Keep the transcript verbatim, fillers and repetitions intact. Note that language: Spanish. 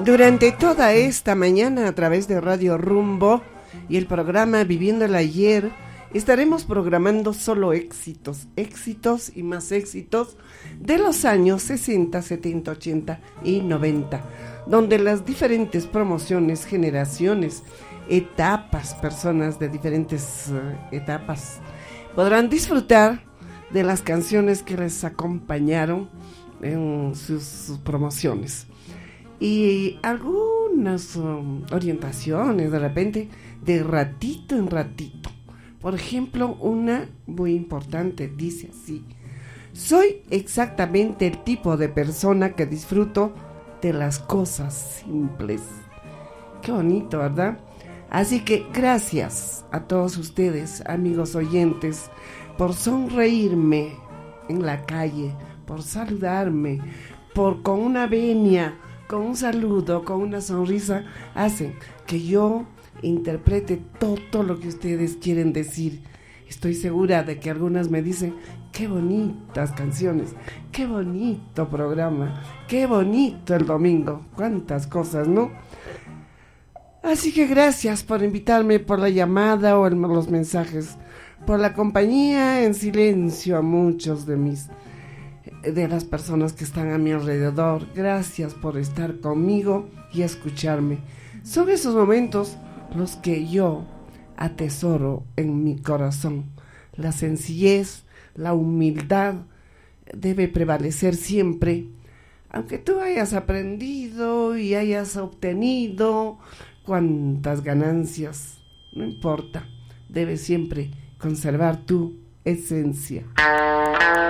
Durante toda esta mañana a través de Radio Rumbo y el programa Viviendo el Ayer, estaremos programando solo éxitos, éxitos y más éxitos de los años sesenta, setenta, ochenta y noventa, donde las diferentes promociones, generaciones, etapas, personas de diferentes uh, etapas podrán disfrutar de las canciones que les acompañaron en sus, sus promociones. Y algunas um, orientaciones de repente de ratito en ratito. Por ejemplo, una muy importante dice así: soy exactamente el tipo de persona que disfruto de las cosas simples. Qué bonito, ¿verdad? Así que gracias a todos ustedes, amigos oyentes, por sonreírme en la calle, por saludarme, por con una venia, con un saludo, con una sonrisa, hacen que yo interprete todo lo que ustedes quieren decir. Estoy segura de que algunas me dicen: qué bonitas canciones, qué bonito programa, qué bonito el domingo, cuántas cosas, ¿no? Así que gracias por invitarme, por la llamada o el, los mensajes, por la compañía en silencio a muchos de mis de las personas que están a mi alrededor. Gracias por estar conmigo y escucharme. Son esos momentos los que yo atesoro en mi corazón. La sencillez, la humildad debe prevalecer siempre. Aunque tú hayas aprendido y hayas obtenido cuantas ganancias, no importa, debes siempre conservar tu esencia.